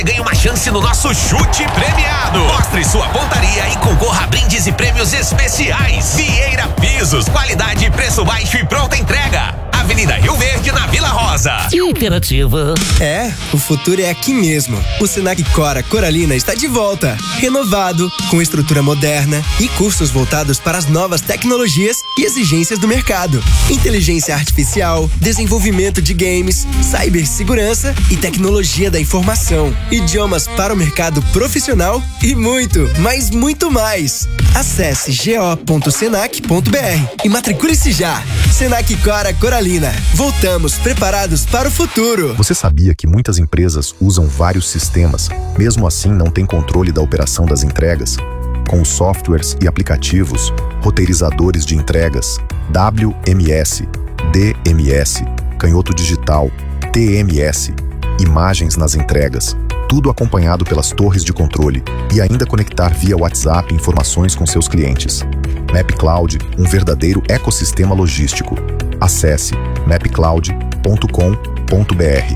Ganhe uma chance no nosso chute premiado. Mostre sua pontaria e concorra a brindes e prêmios especiais. Vieira Pisos, qualidade, preço baixo e pronta entrega. Avenida Rio Verde, na Vila Rosa. Interativa. O futuro é aqui mesmo. O Senac Cora Coralina está de volta. Renovado, com estrutura moderna e cursos voltados para as novas tecnologias e exigências do mercado. Inteligência artificial, desenvolvimento de games, cibersegurança e tecnologia da informação. Idiomas para o mercado profissional e muito, mas muito mais. Acesse go.senac.br e matricule-se já. Senac Cora Coralina. Voltamos preparados para o futuro. Você sabia que muitas empresas usam vários sistemas, mesmo assim não têm controle da operação das entregas? Com softwares e aplicativos, roteirizadores de entregas, WMS, DMS, canhoto digital, TMS, imagens nas entregas, tudo acompanhado pelas torres de controle e ainda conectar via WhatsApp informações com seus clientes. MapCloud, um verdadeiro ecossistema logístico. Acesse mapcloud.com.br.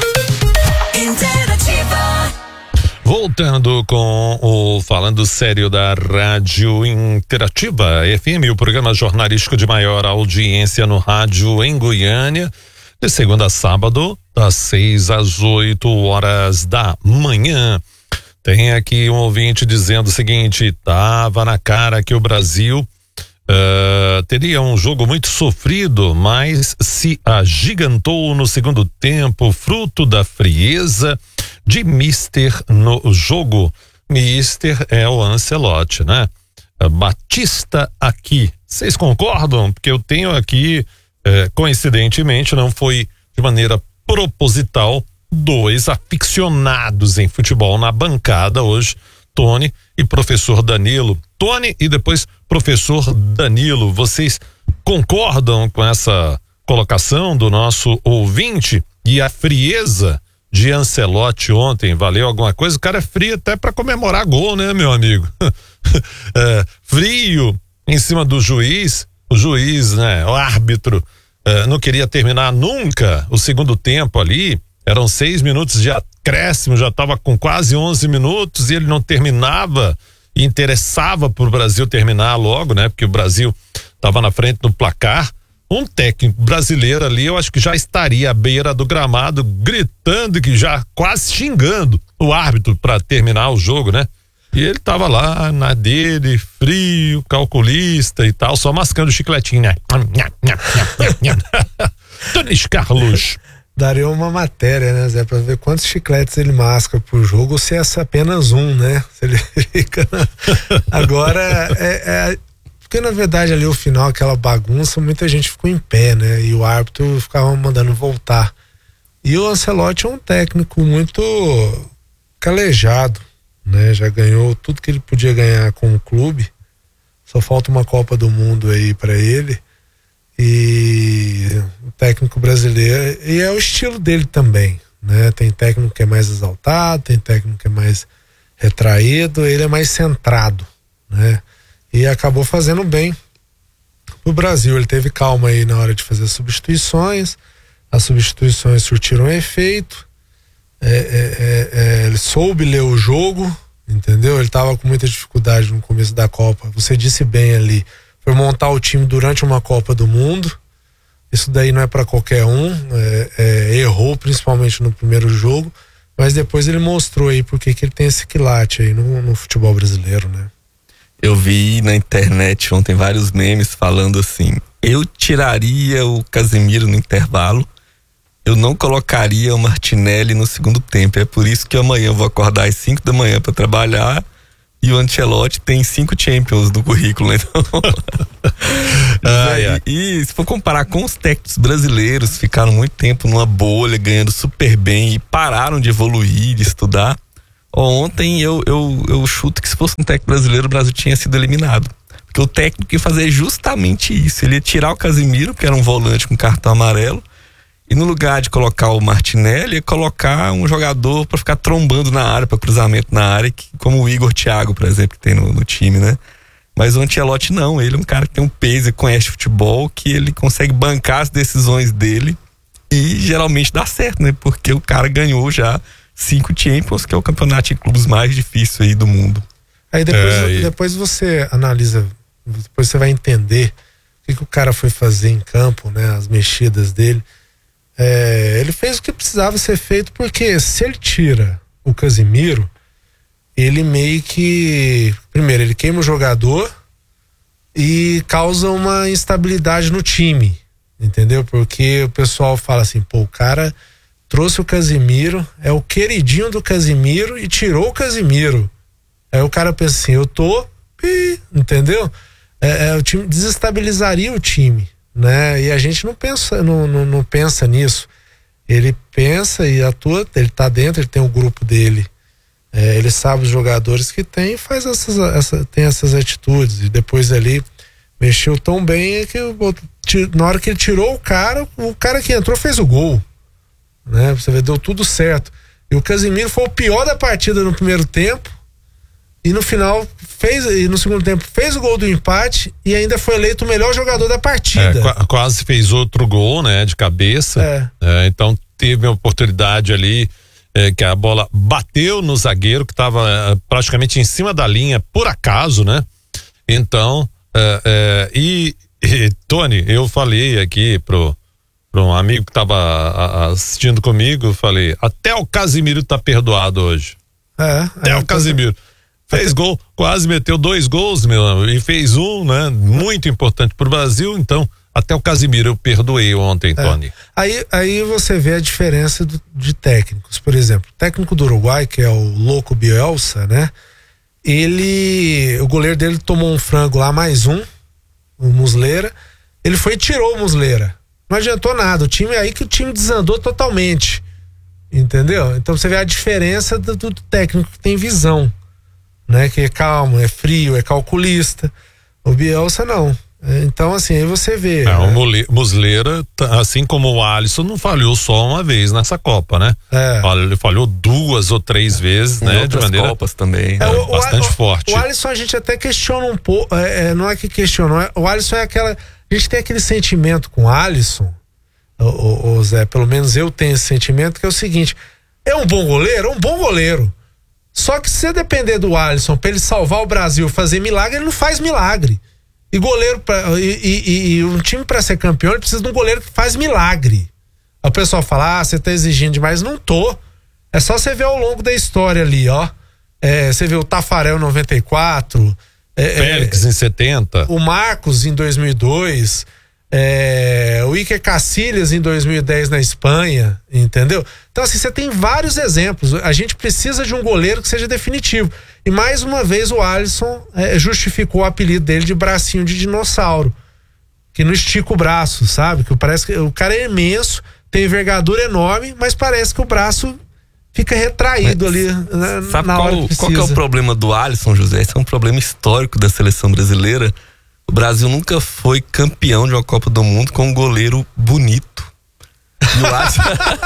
Voltando com o Falando Sério da Rádio Interativa FM, o programa jornalístico de maior audiência no rádio em Goiânia, de segunda a sábado, das 6 às 8 horas da manhã. Tem aqui um ouvinte dizendo o seguinte: tava na cara que o Brasil teria um jogo muito sofrido, mas se agigantou no segundo tempo, fruto da frieza de Mister no jogo. Mister é o Ancelotti, né? Batista aqui. Vocês concordam? Porque eu tenho aqui, coincidentemente, não foi de maneira proposital, dois aficionados em futebol na bancada hoje, Tony e professor Danilo. Tony e depois professor Danilo, vocês concordam com essa colocação do nosso ouvinte? E a frieza de Ancelotti ontem valeu alguma coisa? O cara é frio até para comemorar gol, né, meu amigo? Frio em cima do juiz, o juiz, né, o árbitro, não queria terminar nunca o segundo tempo ali. Eram 6 minutos de acréscimo, já estava com quase 11 minutos e ele não terminava. E interessava para o Brasil terminar logo, né? Porque o Brasil estava na frente do placar. Um técnico brasileiro ali, eu acho que já estaria à beira do gramado, gritando, que já quase xingando o árbitro para terminar o jogo, né? E ele estava lá na dele, frio, calculista e tal, só mascando o chicletinho, né? Tony Carlos. Daria uma matéria, né, Zé, pra ver quantos chicletes ele masca por jogo, ou se é apenas um, né? Se ele fica Agora, porque na verdade ali o final, aquela bagunça, muita gente ficou em pé, né? E o árbitro ficava mandando voltar. E o Ancelotti é um técnico muito calejado, né? Já ganhou tudo que ele podia ganhar com o clube. Só falta uma Copa do Mundo aí pra ele. E o técnico brasileiro, e é o estilo dele também, né? Tem técnico que é mais exaltado, tem técnico que é mais retraído, ele é mais centrado, né? E acabou fazendo bem pro Brasil. Ele teve calma aí na hora de fazer as substituições surtiram efeito, ele soube ler o jogo, entendeu? Ele tava com muita dificuldade no começo da Copa, você disse bem ali, foi montar o time durante uma Copa do Mundo. Isso daí não é para qualquer um. Errou principalmente no primeiro jogo, mas depois ele mostrou aí porque que ele tem esse quilate aí no futebol brasileiro, né? Eu vi na internet ontem vários memes falando assim: eu tiraria o Casemiro no intervalo, eu não colocaria o Martinelli no segundo tempo. É por isso que amanhã eu vou acordar às 5 da manhã para trabalhar. E o Ancelotti tem 5 Champions no currículo, então. E se for comparar com os técnicos brasileiros, ficaram muito tempo numa bolha, ganhando super bem e pararam de evoluir, de estudar. Ontem eu chuto que se fosse um técnico brasileiro, o Brasil tinha sido eliminado. Porque o técnico ia fazer justamente isso. Ele ia tirar o Casemiro, que era um volante com cartão amarelo, e no lugar de colocar o Martinelli, ia colocar um jogador para ficar trombando na área, para cruzamento na área, como o Igor Thiago, por exemplo, que tem no time, né? Mas o Ancelotti não, ele é um cara que tem um peso e conhece futebol, que ele consegue bancar as decisões dele e geralmente dá certo, né? Porque o cara ganhou já 5 Champions, que é o campeonato de clubes mais difícil aí do mundo. Aí depois você analisa, depois você vai entender o que o cara foi fazer em campo, né? As mexidas dele. Ele fez o que precisava ser feito, porque se ele tira o Casimiro, ele meio que, primeiro, ele queima o jogador e causa uma instabilidade no time, entendeu? Porque o pessoal fala assim, pô, o cara trouxe o Casimiro, é o queridinho do Casimiro e tirou o Casimiro. Aí o cara pensa assim, entendeu? O time desestabilizaria o time, né? E a gente não pensa nisso. Ele pensa e atua, ele tá dentro, ele tem o grupo dele, ele sabe os jogadores que tem e faz tem essas atitudes. E depois ali mexeu tão bem que na hora que ele tirou o cara que entrou fez o gol, né? Você vê, deu tudo certo. E o Casimiro foi o pior da partida no primeiro tempo e no final no segundo tempo fez o gol do empate e ainda foi eleito o melhor jogador da partida. Quase fez outro gol, né, de cabeça. Então teve uma oportunidade ali que a bola bateu no zagueiro que estava praticamente em cima da linha por acaso, né? Então e Tony, eu falei aqui pro um amigo que estava assistindo comigo, falei, até o Casimiro tá perdoado hoje. Até o Casimiro. Fez gol, quase meteu 2 gols, e fez um, né? Muito importante pro Brasil, então até o Casimiro eu perdoei ontem, Tony. Aí você vê a diferença de técnicos. Por exemplo, o técnico do Uruguai, que é o Louco Bielsa, né? O goleiro dele tomou um frango lá, mais o Muslera, ele foi e tirou o Muslera. Não adiantou nada, o time desandou totalmente, entendeu? Então você vê a diferença do técnico que tem visão, né? Que é calmo, é frio, é calculista. O Bielsa não. Então assim, aí você vê. O Muslera, assim como o Alisson, não falhou só uma vez nessa Copa, né? Ele falhou 2 ou 3 vezes, né? De maneira Copas também. Bastante forte. O Alisson a gente até questiona um pouco, não é que questiona, o Alisson é aquela, a gente tem aquele sentimento com o Alisson, o Zé, pelo menos eu tenho esse sentimento, que é o seguinte, é um bom goleiro? É um bom goleiro. Só que se você depender do Alisson pra ele salvar o Brasil, fazer milagre, ele não faz milagre. E goleiro e um time pra ser campeão, ele precisa de um goleiro que faz milagre. Aí o pessoal fala, você tá exigindo demais. Não tô. É só você ver ao longo da história ali, ó. Você vê o Tafarel em 94, Félix em 70, o Marcos em 2002, o Iker Casillas em 2010 na Espanha, entendeu? Então assim, você tem vários exemplos. A gente precisa de um goleiro que seja definitivo. E mais uma vez o Alisson justificou o apelido dele de bracinho de dinossauro, que não estica o braço, sabe? Que parece que o cara é imenso, tem envergadura enorme, mas parece que o braço fica retraído ali sabe na hora que precisa. Qual que é o problema do Alisson, José? Esse é um problema histórico da seleção brasileira. O Brasil nunca foi campeão de uma Copa do Mundo com um goleiro bonito. E o Alisson...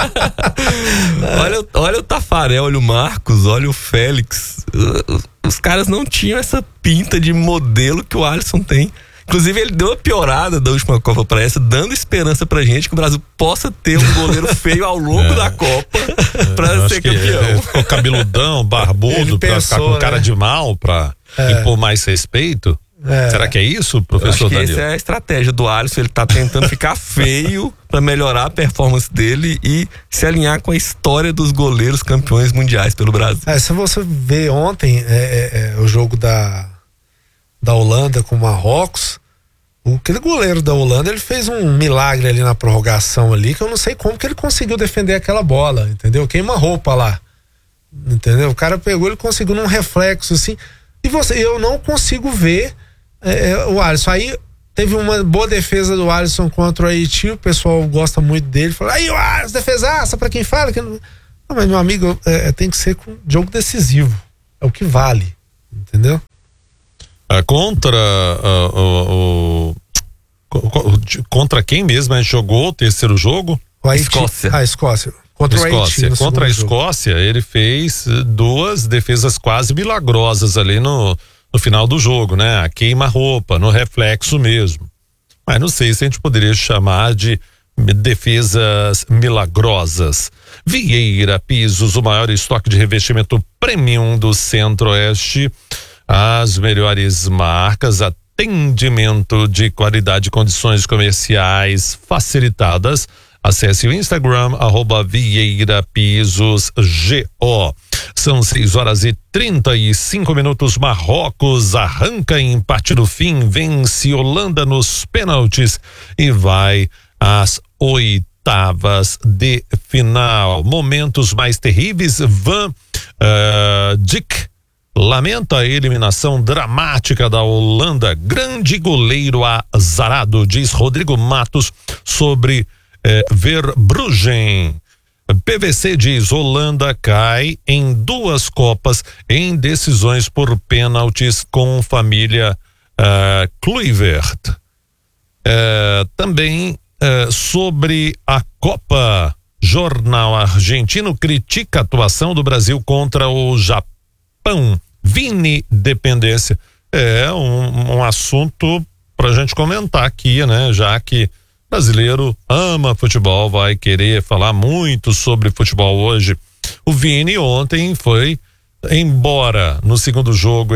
olha o Tafarel, olha o Marcos, olha o Félix. Os caras não tinham essa pinta de modelo que o Alisson tem. Inclusive, ele deu uma piorada da última Copa pra essa, dando esperança pra gente que o Brasil possa ter um goleiro feio ao longo da Copa pra ser campeão. Ele ficou cabeludão, barbudo, pra ficar com cara de mal, pra impor mais respeito. Será que é isso, professor Danilo? Essa é a estratégia do Alisson, ele tá tentando ficar feio pra melhorar a performance dele e se alinhar com a história dos goleiros campeões mundiais pelo Brasil. Se você ver ontem o jogo da Holanda com o Marrocos, aquele goleiro da Holanda, ele fez um milagre ali na prorrogação ali, que eu não sei como que ele conseguiu defender aquela bola, entendeu? Queima-roupa lá, entendeu? O cara pegou, ele conseguiu num reflexo assim, e eu não consigo ver o Alisson. Aí teve uma boa defesa do Alisson contra o Haiti, o pessoal gosta muito dele, fala, aí o Alisson, defesaça pra quem fala que não, mas meu amigo, tem que ser com jogo decisivo, é o que vale, entendeu? Contra quem mesmo a gente jogou o terceiro jogo? Escócia. Escócia. Contra a Escócia, ele fez 2 defesas quase milagrosas ali no final do jogo, né? A queima-roupa, no reflexo mesmo. Mas não sei se a gente poderia chamar de defesas milagrosas. Vieira Pisos, o maior estoque de revestimento premium do Centro-Oeste. As melhores marcas, atendimento de qualidade e condições comerciais facilitadas. Acesse o Instagram, @VieiraPisosGO. São 6h35. Marrocos arranca em empate no fim, vence Holanda nos pênaltis e vai às oitavas de final. Momentos mais terríveis. Van Dijk lamenta a eliminação dramática da Holanda. Grande goleiro azarado, diz Rodrigo Matos sobre Verbruggen. PVC diz: Holanda cai em 2 Copas em decisões por pênaltis com família Kluivert. Também sobre a Copa, jornal argentino critica a atuação do Brasil contra o Japão. Vini dependência. É um assunto pra gente comentar aqui, né? Já que brasileiro ama futebol, vai querer falar muito sobre futebol hoje. O Vini ontem foi, embora no segundo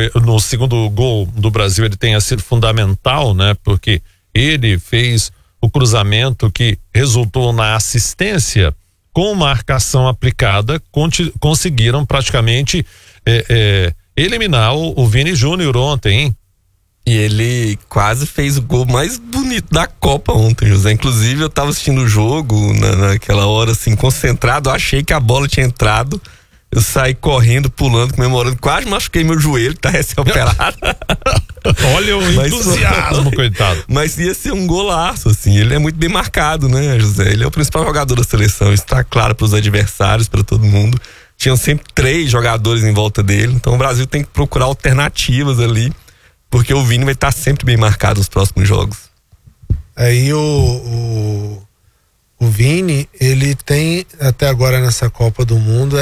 gol do Brasil ele tenha sido fundamental, né? Porque ele fez o cruzamento que resultou na assistência, com marcação aplicada, conseguiram praticamente eliminar o Vini Júnior ontem, hein? E ele quase fez o gol mais bonito da Copa ontem, José. Inclusive, eu tava assistindo o jogo naquela hora, assim, concentrado. Eu achei que a bola tinha entrado. Eu saí correndo, pulando, comemorando. Quase machuquei meu joelho, que tá recém-operado. Olha o entusiasmo, coitado. Mas ia ser um golaço, assim. Ele é muito bem marcado, né, José? Ele é o principal jogador da seleção. Isso tá claro pros adversários, pra todo mundo. Tinham sempre 3 jogadores em volta dele. Então o Brasil tem que procurar alternativas ali, porque o Vini vai estar sempre bem marcado nos próximos jogos. Aí o Vini, ele tem até agora nessa Copa do Mundo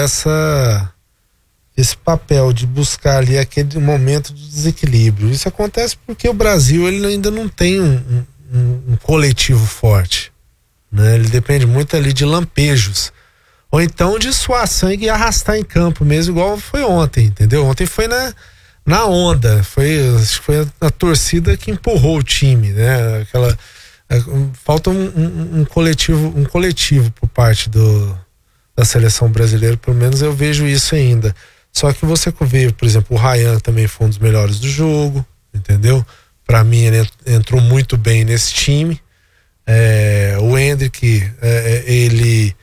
esse papel de buscar ali aquele momento de desequilíbrio. Isso acontece porque o Brasil ele ainda não tem um coletivo forte, né? Ele depende muito ali de lampejos, ou então de suar sangue e arrastar em campo mesmo, igual foi ontem, entendeu? Ontem foi na onda, acho que foi a torcida que empurrou o time, né? Falta um coletivo por parte da seleção brasileira, pelo menos eu vejo isso ainda. Só que você vê, por exemplo, o Ryan também foi um dos melhores do jogo, entendeu? Pra mim ele entrou muito bem nesse time. O Endrick, ele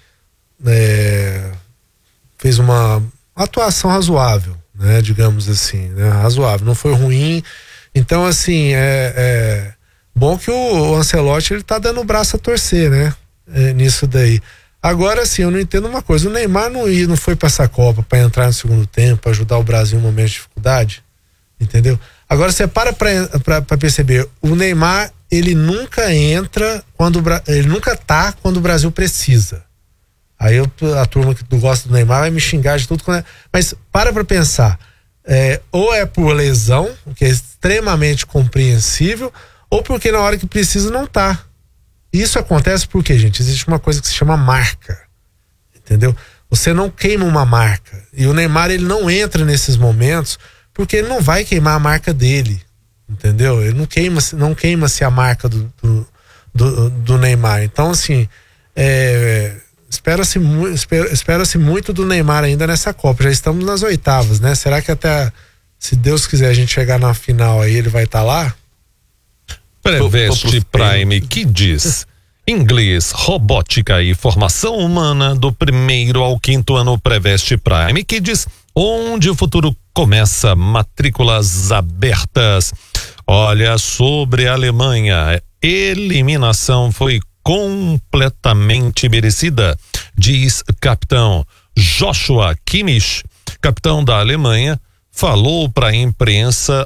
fez uma atuação razoável, né, digamos assim, né, razoável, não foi ruim. Então, assim, bom que o Ancelotti ele tá dando o braço a torcer, né, nisso daí. Agora, assim, eu não entendo uma coisa: o Neymar não foi pra essa Copa pra entrar no segundo tempo, pra ajudar o Brasil em um momento de dificuldade, entendeu? Agora você para perceber, o Neymar, ele nunca entra ele nunca tá quando o Brasil precisa. Aí a turma que gosta do Neymar vai me xingar de tudo. Mas para pensar. Ou é por lesão, o que é extremamente compreensível, ou porque na hora que precisa não tá. Isso acontece porque, gente, existe uma coisa que se chama marca. Entendeu? Você não queima uma marca. E o Neymar, ele não entra nesses momentos porque ele não vai queimar a marca dele. Entendeu? Ele não queima-se a marca do Neymar. Então, assim, espera-se muito do Neymar ainda nessa Copa. Já estamos nas oitavas, né? Será que até, se Deus quiser, a gente chegar na final aí, ele vai estar lá? Preveste Prime Kids. Inglês, robótica e formação humana do 1º ao 5º ano. Preveste Prime Kids, onde o futuro começa. Matrículas abertas. Olha, sobre a Alemanha, eliminação foi completamente merecida, diz capitão Joshua Kimmich, capitão da Alemanha, falou para a imprensa